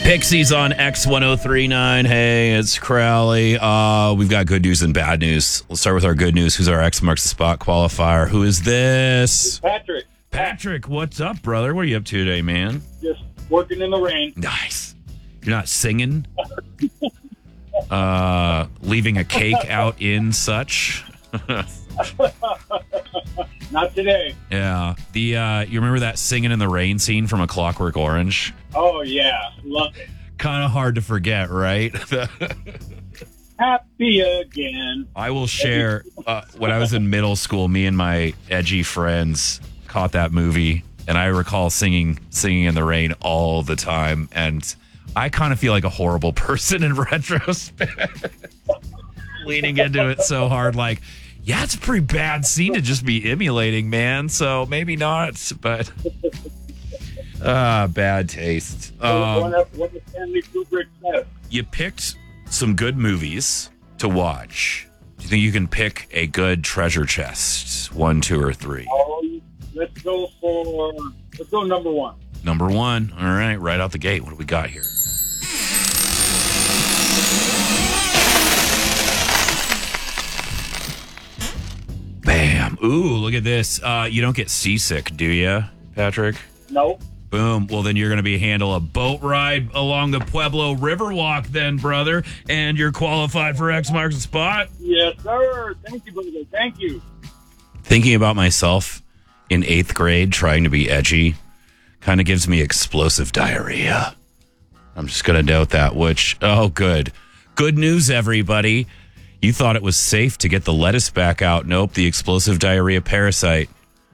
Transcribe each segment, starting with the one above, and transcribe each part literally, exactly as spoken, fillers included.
Pixies on X ten thirty-nine. Hey, it's Crowley. Uh, we've got good news and bad news. Let's start with our good news. Who's our X Marks the Spot qualifier? Who is this? Patrick. Patrick, what's up, brother? What are you up to today, man? Just working in the rain. Nice. You're not singing? uh, leaving a cake out in such? Not today. Yeah. The uh, you remember that singing in the rain scene from A Clockwork Orange? Oh, yeah. Love it. Kind of hard to forget, right? Happy again. I will share, uh, when I was in middle school, me and my edgy friends caught that movie, and I recall singing singing in the rain all the time, and I kind of feel like a horrible person in retrospect. Leaning into it so hard, like, yeah, it's a pretty bad scene to just be emulating, man, so maybe not, but ah, uh, bad taste. Um, one of, one of Stanley Kubrick said. You picked some good movies to watch. Do you think you can pick a good treasure chest? One, two, or three? Oh, let's go for, let's go number one. Number one. All right, right out the gate. What do we got here? Bam. Ooh, look at this. Uh, you don't get seasick, do you, Patrick? No. Boom. Well, then you're going to be handle a boat ride along the Pueblo Riverwalk then, brother. And you're qualified for X Marks the Spot. Yes, sir. Thank you, brother. Thank you. Thinking about myself in eighth grade trying to be edgy kind of gives me explosive diarrhea. I'm just going to note that, which, oh, good. Good news, everybody. You thought it was safe to get the lettuce back out. Nope, the explosive diarrhea parasite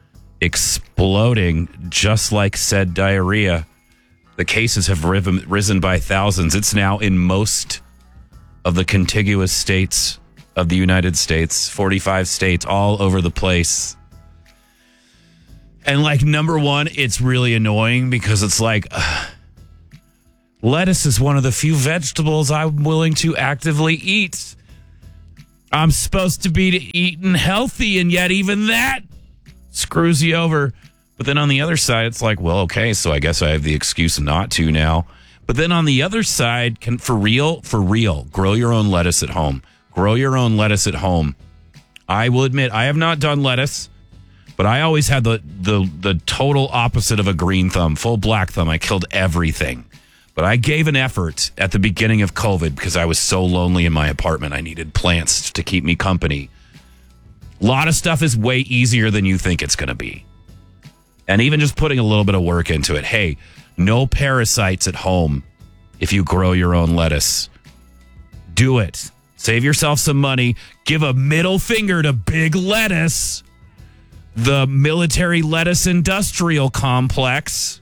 exploding just like said diarrhea. The cases have risen by thousands. It's now in most of the contiguous states of the United States, forty-five states all over the place. And like number one, it's really annoying because it's like, uh, lettuce is one of the few vegetables I'm willing to actively eat. I'm supposed to be to eating healthy, and yet even that screws you over. But then on the other side, it's like, well, okay, so I guess I have the excuse not to now. But then on the other side, can for real, for real, grow your own lettuce at home. Grow your own lettuce at home. I will admit, I have not done lettuce, but I always had the the the total opposite of a green thumb, full black thumb. I killed everything. But I gave an effort at the beginning of COVID because I was so lonely in my apartment. I needed plants to keep me company. A lot of stuff is way easier than you think it's going to be. And even just putting a little bit of work into it. Hey, no parasites at home if you grow your own lettuce. Do it. Save yourself some money. Give a middle finger to Big Lettuce, the military lettuce industrial complex.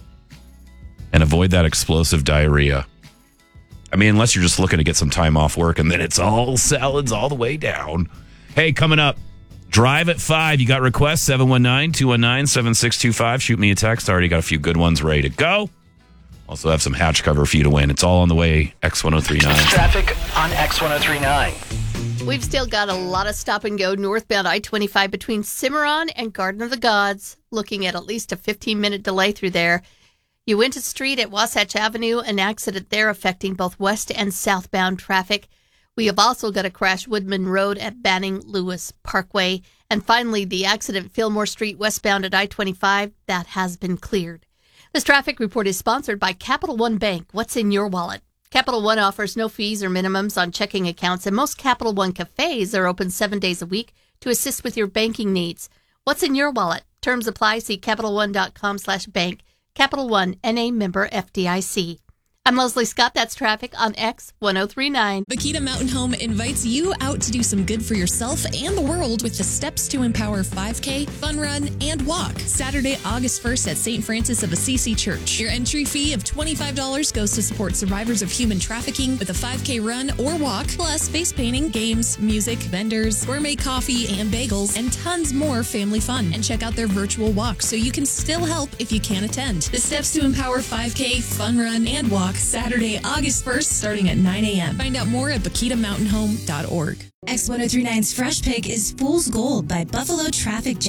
And avoid that explosive diarrhea. I mean, unless you're just looking to get some time off work, and then it's all salads all the way down. Hey, coming up, Drive at five. You got requests, seven one nine, two one nine, seven six two five. Shoot me a text. I already got a few good ones ready to go. Also have some hatch cover for you to win. It's all on the way, X ten thirty-nine. Traffic on X ten thirty-nine. We've still got a lot of stop and go northbound I twenty-five between Cimarron and Garden of the Gods. Looking at at least a fifteen-minute delay through there. Uinta Street at Wasatch Avenue, an accident there affecting both west and southbound traffic. We have also got a crash Woodman Road at Banning Lewis Parkway. And finally, the accident Fillmore Street westbound at I twenty-five, that has been cleared. This traffic report is sponsored by Capital One Bank. What's in your wallet? Capital One offers no fees or minimums on checking accounts, and most Capital One cafes are open seven days a week to assist with your banking needs. What's in your wallet? Terms apply. See CapitalOne.com slash bank. Capital One, N A member F D I C. I'm Leslie Scott. That's traffic on X ten thirty-nine. Bakita Mountain Home invites you out to do some good for yourself and the world with the Steps to Empower five K, Fun Run, and Walk. Saturday, August first at Saint Francis of Assisi Church. Your entry fee of twenty-five dollars goes to support survivors of human trafficking with a five K run or walk, plus face painting, games, music, vendors, gourmet coffee and bagels, and tons more family fun. And check out their virtual walk so you can still help if you can't attend. The Steps to Empower five K, Fun Run, and Walk Saturday, August first, starting at nine a.m. Find out more at bakita mountain home dot org. X ten thirty-nine's Fresh Pick is Fool's Gold by Buffalo Traffic Jam.